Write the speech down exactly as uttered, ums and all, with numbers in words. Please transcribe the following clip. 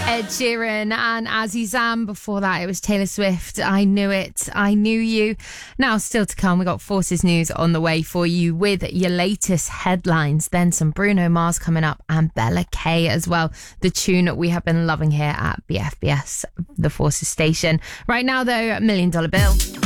Ed Sheeran and Azzy Zam. Before that, it was Taylor Swift. I Knew It. I Knew You. Now, still to come, we got Forces News on the way for you with your latest headlines. Then some Bruno Mars coming up and Bella K as well. The tune we have been loving here at B F B S, the Forces station. Right now, though, Million Dollar Bill.